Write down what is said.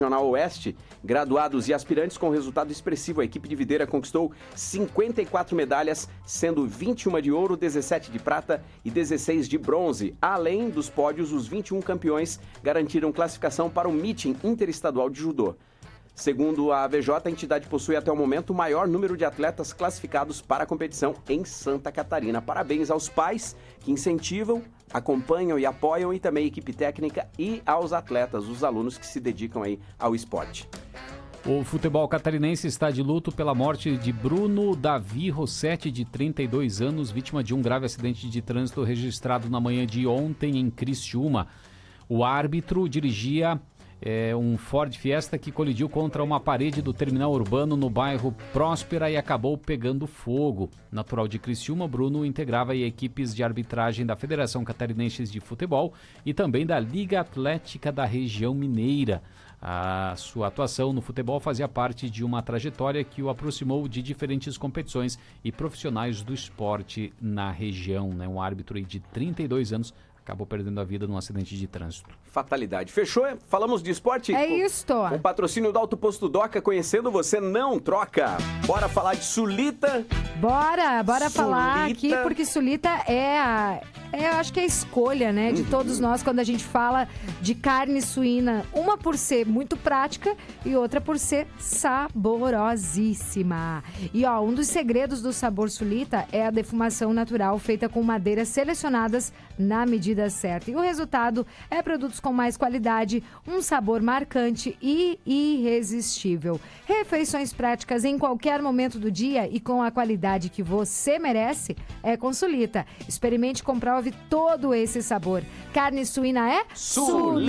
Regional Oeste, graduados e aspirantes com resultado expressivo. A equipe de Videira conquistou 54 medalhas, sendo 21 de ouro, 17 de prata e 16 de bronze. Além dos pódios, os 21 campeões garantiram classificação para o meeting interestadual de judô. Segundo a AVJ, a entidade possui até o momento o maior número de atletas classificados para a competição em Santa Catarina. Parabéns aos pais que incentivam, acompanham e apoiam, e também a equipe técnica e aos atletas, os alunos que se dedicam aí ao esporte. O futebol catarinense está de luto pela morte de Bruno Davi Rossetti, de 32 anos, vítima de um grave acidente de trânsito registrado na manhã de ontem em Criciúma. O árbitro dirigia um Ford Fiesta que colidiu contra uma parede do terminal urbano no bairro Próspera e acabou pegando fogo. Natural de Criciúma, Bruno integrava equipes de arbitragem da Federação Catarinense de Futebol e também da Liga Atlética da Região Mineira. A sua atuação no futebol fazia parte de uma trajetória que o aproximou de diferentes competições e profissionais do esporte na região. Um árbitro de 32 anos acabou perdendo a vida num acidente de trânsito. Fatalidade. Fechou? Falamos de esporte? É isto. Com patrocínio do Auto Posto Doca, conhecendo você não troca. Bora falar de Sulita? Bora falar aqui, porque Sulita eu acho que é a escolha, né, de todos nós quando a gente fala de carne suína. Uma por ser muito prática e outra por ser saborosíssima. E um dos segredos do sabor Sulita é a defumação natural feita com madeiras selecionadas na medida certa. E o resultado é produtos com mais qualidade, um sabor marcante e irresistível. Refeições práticas em qualquer momento do dia e com a qualidade que você merece é com Sulita. Experimente e comprove todo esse sabor. Carne suína é Sulita.